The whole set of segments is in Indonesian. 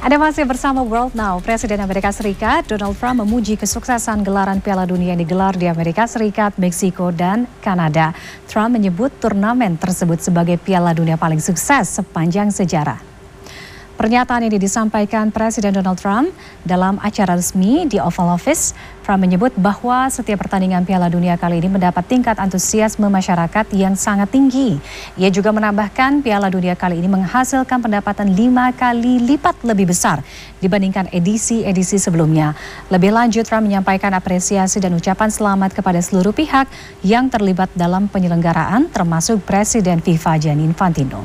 Anda masih bersama World Now. Presiden Amerika Serikat Donald Trump memuji kesuksesan gelaran Piala Dunia yang digelar di Amerika Serikat, Meksiko, dan Kanada. Trump menyebut turnamen tersebut sebagai Piala Dunia paling sukses sepanjang sejarah. Pernyataan ini disampaikan Presiden Donald Trump dalam acara resmi di Oval Office. Trump menyebut bahwa setiap pertandingan Piala Dunia kali ini mendapat tingkat antusiasme masyarakat yang sangat tinggi. Ia juga menambahkan Piala Dunia kali ini menghasilkan pendapatan 5 kali lipat lebih besar dibandingkan edisi-edisi sebelumnya. Lebih lanjut, Trump menyampaikan apresiasi dan ucapan selamat kepada seluruh pihak yang terlibat dalam penyelenggaraan, termasuk Presiden FIFA Gianni Infantino.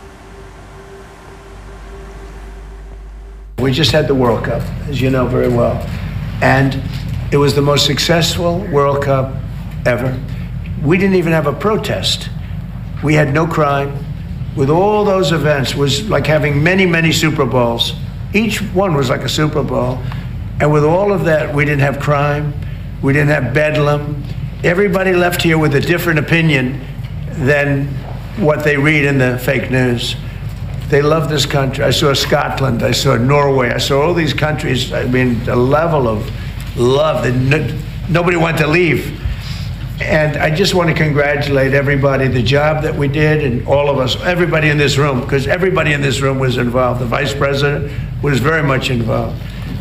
We just had the World Cup, as you know very well, and it was the most successful World Cup ever. We didn't even have a protest. We had no crime. With all those events, it was like having many, many Super Bowls. Each one was like a Super Bowl. And with all of that, we didn't have crime. We didn't have bedlam. Everybody left here with a different opinion than what they read in the fake news. They love this country. I saw Scotland, I saw Norway, I saw all these countries. I mean, the level of love that nobody wanted to leave. And I just want to congratulate everybody, the job that we did, and all of us, everybody in this room, because everybody in this room was involved. The Vice President was very much involved.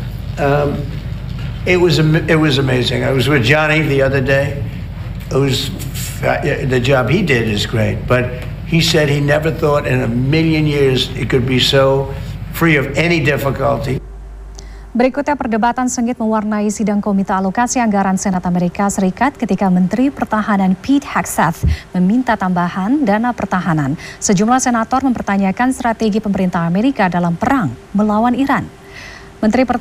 It was amazing. I was with Johnny the other day. The job he did is great, but he said he never thought in a million years it could be so free of any difficulty. Berikutnya, perdebatan sengit mewarnai sidang Komite Alokasi Anggaran Senat Amerika Serikat ketika Menteri Pertahanan Pete Hegseth meminta tambahan dana pertahanan. Sejumlah senator mempertanyakan strategi pemerintah Amerika dalam perang melawan Iran. Menteri